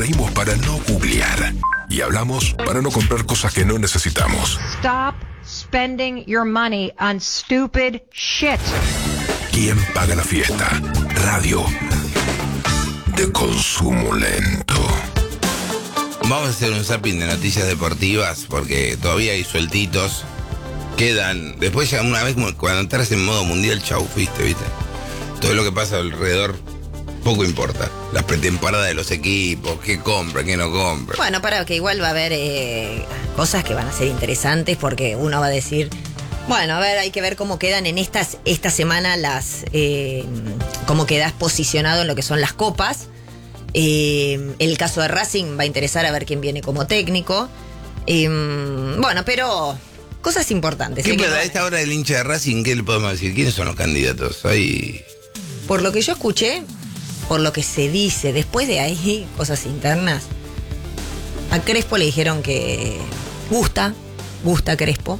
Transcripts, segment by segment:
reímos para no googlear. Y hablamos para no comprar cosas que no necesitamos. Stop spending your money on stupid shit. ¿Quién paga la fiesta? Radio de consumo lento. Vamos a hacer un zapping de noticias deportivas porque todavía hay sueltitos. Quedan. Después ya una vez cuando entras en modo mundial, chau, ¿viste? Todo lo que pasa alrededor poco importa. Las pretemporadas de los equipos, qué compra, qué no compra. Bueno, para que igual va a haber cosas que van a ser interesantes porque uno va a decir, bueno, a ver, hay que ver cómo quedan en esta semana cómo quedas posicionado en lo que son las copas. El caso de Racing va a interesar a ver quién viene como técnico. Bueno, pero cosas importantes. ¿Qué pasa a esta hora del hincha de Racing? ¿Qué le podemos decir? ¿Quiénes son los candidatos? Ahí... Por lo que yo escuché, por lo que se dice, después de ahí, cosas internas, a Crespo le dijeron que gusta Crespo.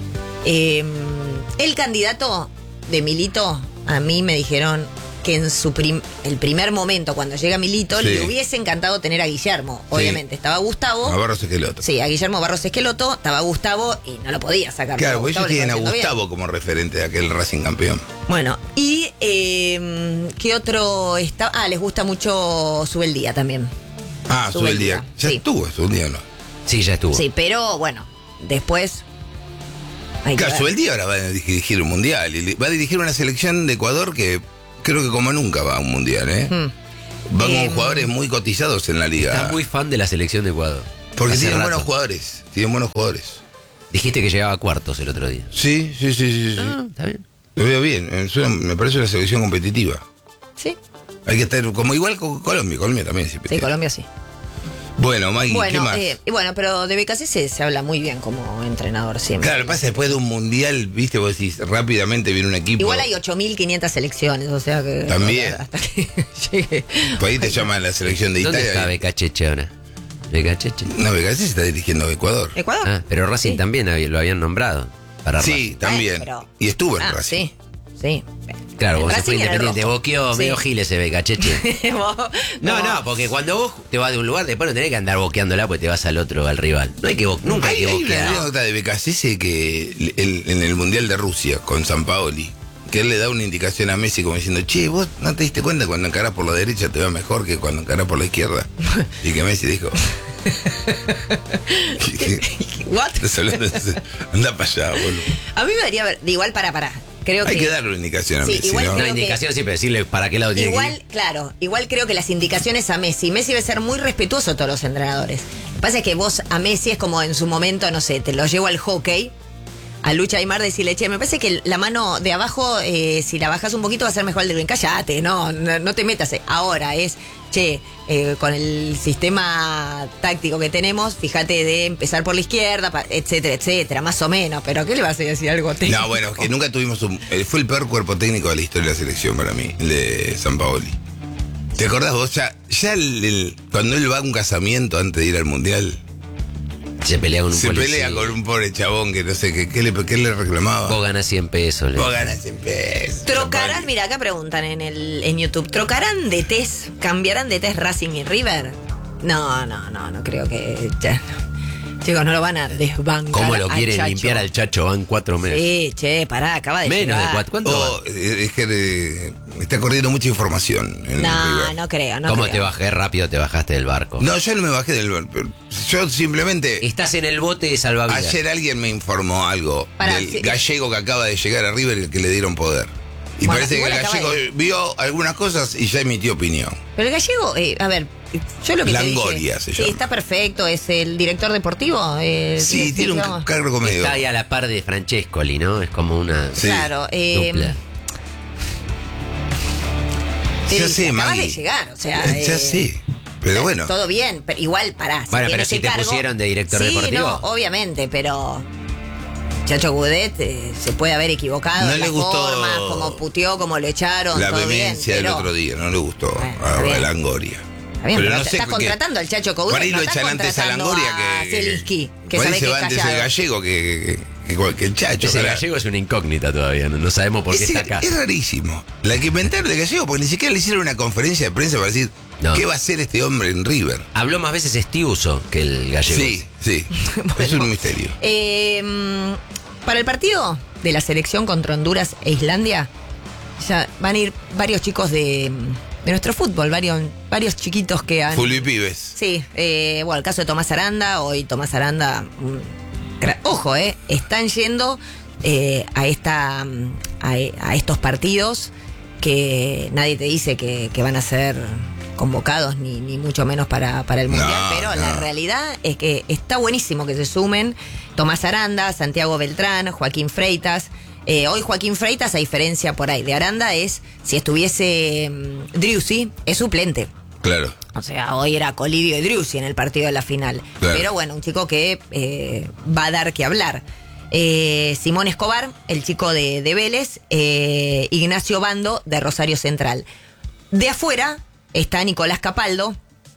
El candidato de Milito, a mí me dijeron que en el primer momento, cuando llega Milito, sí, le hubiese encantado tener a Guillermo. Obviamente, sí, estaba Gustavo. A Barros Esqueloto. Sí, a Guillermo Barros Esqueloto, estaba Gustavo y no lo podía sacar. Claro, porque ellos tienen a Gustavo bien como referente de aquel Racing campeón. Bueno, y ¿qué otro está? Les gusta mucho Subeldía también. Subeldía. ¿Ya sí estuvo Subeldía o no? Sí, ya estuvo. Sí, pero bueno, después... Claro, Subeldía ahora va a dirigir un mundial y va a dirigir una selección de Ecuador que creo que como nunca va a un mundial, Va con jugadores muy cotizados en la liga. Está muy fan de la selección de Ecuador. Porque tienen buenos jugadores. Dijiste que llegaba a cuartos el otro día. Sí. Está bien. Lo veo bien. Me parece una selección competitiva. Sí. Hay que estar como igual con Colombia. Colombia también. Sí, Colombia sí. Bueno, Maggie, ¿qué más? Bueno, pero de BKC se habla muy bien como entrenador siempre. Claro, lo que pasa después de un mundial, viste, vos decís, rápidamente viene un equipo. Igual hay 8.500 selecciones, o sea que... También. Hasta que llegue. Por ahí te llaman la selección de ¿Dónde Italia. está Becacheche ahora? ¿Becacheche? No, BKC se está dirigiendo a Ecuador. ¿Ecuador? Ah, pero Racing Sí. también lo habían nombrado. Para Sí, Racing. también. Pero... Y estuvo en Racing. Sí. Claro, En vos se Racing fue era el Independiente, rojo. boqueó Sí. medio gil ese Becacheche. No, porque cuando vos te vas de un lugar, después no tenés que andar boqueándola porque te vas al otro, al rival. No hay que nunca hay que Hay una boquear. anécdota de BKC que en el Mundial de Rusia con Sampaoli, que él le da una indicación a Messi como diciendo, che, vos no te diste cuenta cuando encarás por la derecha te va mejor que cuando encarás por la izquierda. Y que Messi dijo... ¿What? Estás hablando de... Anda para allá, boludo. A mí me daría ver, igual para. Creo Hay que... que darle una indicación a Sí, Messi, igual ¿no? creo Una indicación siempre decirle para qué lado tiene que Igual, ir. claro, igual creo que las indicaciones a Messi va a ser muy respetuoso a todos los entrenadores. Lo que pasa es que vos a Messi es como en su momento, no sé, te lo llevo al hockey, a Lucha Aymar, decirle, che, me parece que la mano de abajo, si la bajas un poquito va a ser mejor el de cállate, no te metas. Ahora es, che, con el sistema táctico que tenemos, fíjate de empezar por la izquierda, etcétera, más o menos, pero ¿qué le vas a decir algo técnico? No, bueno, que nunca tuvimos fue el peor cuerpo técnico de la historia de la selección para mí, el de Sampaoli. ¿Te acordás vos? Cuando él va a un casamiento antes de ir al Mundial, Se pelea con un policía. pelea con un pobre chabón que no sé qué le reclamaba. Vos ganás 100 pesos. Vos ganás en pesos. ¿Trocarán, mira, acá preguntan en YouTube, ¿trocarán de test, cambiarán de test Racing y River? No creo que... Chicos, no lo van a desbancar. ¿Cómo lo al quieren Chacho. limpiar al Chacho? Van 4 meses. Sí, pará, acaba de Menos llegar. de 4. ¿Cuánto va? Es que está corriendo mucha información en el River. No creo, ¿Cómo creo. te bajé rápido? Te bajaste del barco. No, yo no me bajé del barco. Yo simplemente... Estás en el bote de salvavidas. Ayer alguien me informó algo del gallego que acaba de llegar a River y que le dieron poder. Y Bueno, parece que el igual acaba gallego vio algunas cosas y ya emitió opinión. Pero el gallego, a ver, yo lo que Langoria te se dije, llama. sí, está perfecto, es el director deportivo. Sí, tiene un cargo medio... Está ahí a la par de Francescoli, ¿no? Es como una... Sí. Claro, dupla. Ya sé, acabas Maggie. de llegar, o sea... Ya sé, pero bueno. Todo bien, pero igual, pará. Bueno, pero tienes si el te cargo- pusieron de director sí, deportivo. No, obviamente, pero... Chacho Gudet se puede haber equivocado No en le las gustó formas, como puteó, como lo echaron, La todo bien, vehemencia del pero- otro día, no le gustó Está a bien. Langoria. Está bien, pero no sé estás qué- contratando al Chacho Coudet, Por ahí no lo estás echan antes a contratando Langoria a que... Zielinski, que por ahí sabe se que va es antes el callado. gallego que el Chacho. Ese cara. Gallego es una incógnita todavía, no sabemos por qué está acá. Es rarísimo. La que inventaron de Gallego, porque ni siquiera le hicieron una conferencia de prensa para decir qué va a hacer este hombre en River. Habló más veces Estiuso que el Gallego. Sí. Bueno, es un misterio. Para el partido de la selección contra Honduras e Islandia, ya van a ir varios chicos de nuestro fútbol, varios chiquitos que han... Julio y Pibes. Sí, bueno, el caso de Tomás Aranda, hoy Tomás Aranda, ojo, están yendo a estos partidos que nadie te dice que van a ser convocados, ni mucho menos para el Mundial, pero la realidad es que está buenísimo que se sumen Tomás Aranda, Santiago Beltrán, Joaquín Freitas. Hoy Joaquín Freitas, a diferencia por ahí de Aranda, si estuviese Driussi, es suplente. Claro. O sea, hoy era Colidio y Driussi en el partido de la final. Claro. Pero bueno, un chico que va a dar que hablar. Simón Escobar, el chico de Vélez, Ignacio Bando, de Rosario Central. De afuera está Nicolás Capaldo,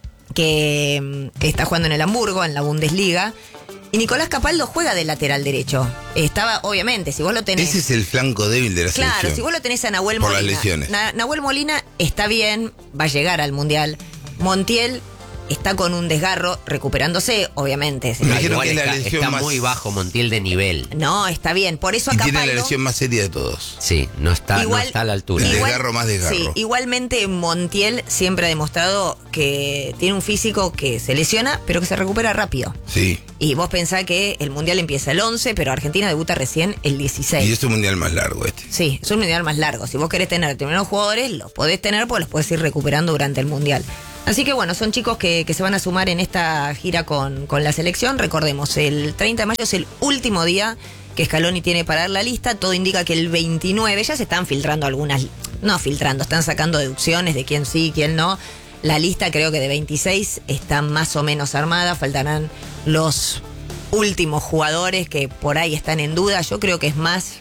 que está jugando en el Hamburgo, en la Bundesliga. Y Nicolás Capaldo juega de lateral derecho. Estaba, obviamente, si vos lo tenés... Ese es el flanco débil de la selección. Claro, si vos lo tenés a Nahuel Molina... Por las lesiones. Nahuel Molina está bien, va a llegar al Mundial. Montiel está con un desgarro, recuperándose, obviamente. Me dijeron que la lesión está más... muy bajo Montiel de nivel. No, está bien. Por eso a Capaldo... tiene la lesión más seria de todos. Sí, no está a la altura. El desgarro más desgarro. Sí, igualmente Montiel siempre ha demostrado que tiene un físico que se lesiona, pero que se recupera rápido. Sí. Y vos pensás que el Mundial empieza el 11, pero Argentina debuta recién el 16. Y es un Mundial más largo este. Sí, es un Mundial más largo. Si vos querés tener determinados jugadores, los podés tener, pues los podés ir recuperando durante el Mundial. Así que bueno, son chicos que se van a sumar en esta gira con la selección. Recordemos, el 30 de mayo es el último día que Scaloni tiene para dar la lista. Todo indica que el 29, ya se están filtrando están sacando deducciones de quién sí, quién no. La lista creo que de 26 está más o menos armada. Faltarán los últimos jugadores que por ahí están en duda. Yo creo que es más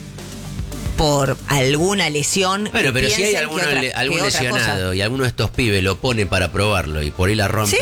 por alguna lesión. Bueno, pero si hay algún lesionado y alguno de estos pibes lo pone para probarlo y por ahí la rompe.